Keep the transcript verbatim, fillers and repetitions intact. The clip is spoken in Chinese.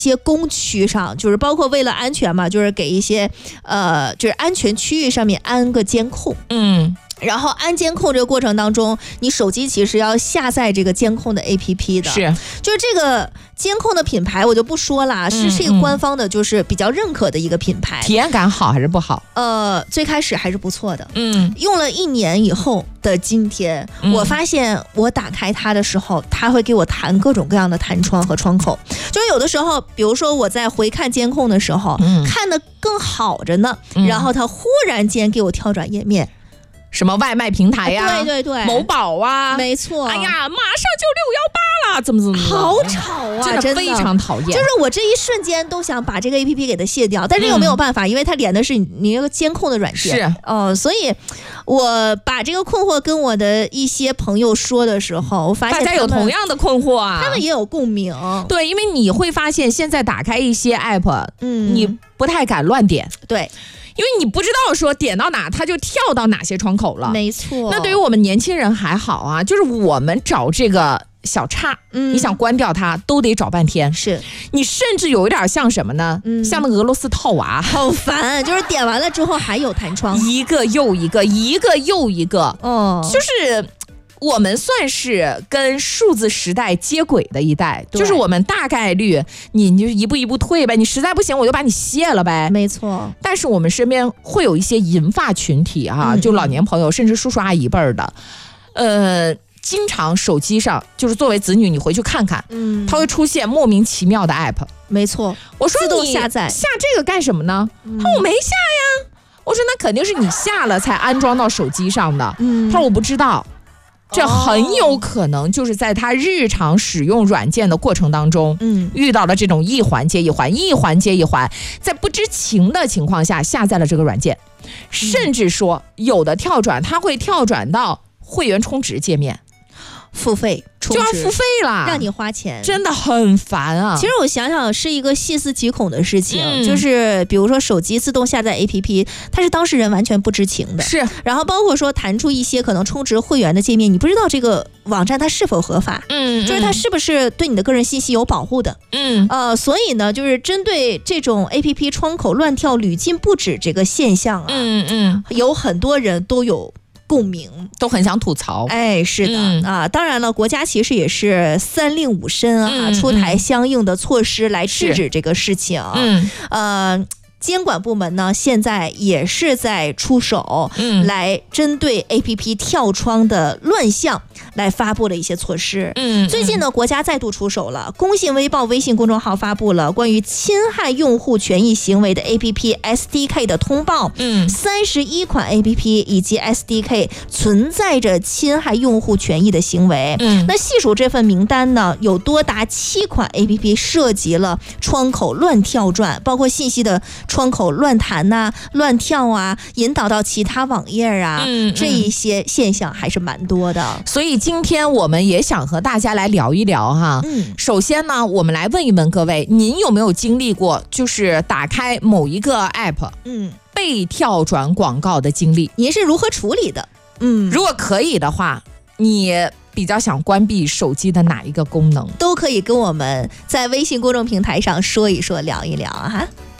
些工区上，就是包括为了安全嘛，就是给一些呃，就是安全区域上面安个监控， 嗯。 然后安监控这个过程当中，你手机其实要下载这个监控的 A P P 的， 是， 就是这个监控的品牌我就不说了，是是一个官方的，就是比较认可的一个品牌。 体验感好还是不好？ 呃，最开始还是不错的， 嗯， 用了一年以后的今天，嗯、我发现我打开它的时候，它会给我弹各种各样的弹窗和窗口，就是有的时候，比如说我在回看监控的时候，嗯、看得更好着呢，嗯、然后它忽然间给我跳转页面。 什么外卖平台呀、 啊？对对对， 某宝啊， 没错。 哎呀，马上就六幺八了，怎么怎么好吵啊， 真的非常讨厌。 就是我这一瞬间都想把这个 A P P 给它卸掉，但是又没有办法，嗯、因为它连的是你那个监控的软件。 是哦、呃，所以我把这个困惑跟我的一些朋友说的时候，我发现大家有同样的困惑啊， 他们也有共鸣。 对，因为你会发现现在打开一些 app， 嗯，你不太敢乱点。 对。 因为你不知道说点到哪它就跳到哪些窗口了， 没错。 那对于我们年轻人还好啊，就是我们找这个小叉，嗯，你想关掉它都得找半天。 是， 你甚至有一点像什么呢？嗯，像那个俄罗斯套娃， 好烦。就是点完了之后还有弹窗， 一个又一个，一个又一个，哦，就是。我们算是跟数字时代接轨的一代，就是我们大概率你你就一步一步退呗，你实在不行我就把你卸了呗， 没错。 但是我们身边会有一些银发群体哈、啊嗯，就老年朋友甚至叔叔阿姨辈儿的，呃，经常手机上就是作为子女你回去看看，嗯，它会出现莫名其妙的 app， 没错。 我说自动下载下这个干什么呢？嗯、他说我没下呀，我说那肯定是你下了才安装到手机上的，嗯，他说我不知道。这很有可能就是在他日常使用软件的过程当中，嗯，遇到了这种一环接一环，一环接一环，在不知情的情况下下载了这个软件，甚至说有的跳转，它会跳转到会员充值界面， 付费充值就要付费了， 让你花钱， 真的很烦啊。 其实我想想是一个细思极恐的事情、嗯、就是比如说手机自动下载 A P P， 它是当事人完全不知情的， 是。 然后包括说弹出一些可能充值会员的界面，你不知道这个网站它是否合法，嗯，就是它是不是对你的个人信息有保护的，嗯，呃，所以呢，就是针对这种 A P P 窗口乱跳屡禁不止这个现象啊，嗯嗯，有很多人都有共鸣， 都很想吐槽。 哎，是的、嗯、啊，当然了，国家其实也是三令五申啊、嗯，出台相应的措施来制止这个事情。嗯，呃。监管部门呢，现在也是在出手，嗯，来针对 A P P 跳窗的乱象来发布了一些措施。嗯，最近呢，国家再度出手了，工信微报微信公众号发布了关于侵害用户权益行为的 A P P S D K 的通报。嗯，三十一款 A P P 以及 S D K 存在着侵害用户权益的行为。嗯，那细数这份名单呢，有多达七款 A P P 涉及了窗口乱跳转，包括信息的窗口乱弹呐、啊、乱跳啊，引导到其他网页啊、嗯嗯，这一些现象还是蛮多的。 所以今天我们也想和大家来聊一聊哈。嗯，首先呢，我们来问一问各位，您有没有经历过就是打开某一个 app， 嗯，被跳转广告的经历？ 您是如何处理的？ 嗯，如果可以的话，你比较想关闭手机的哪一个功能？ 都可以跟我们在微信公众平台上说一说，聊一聊啊哈。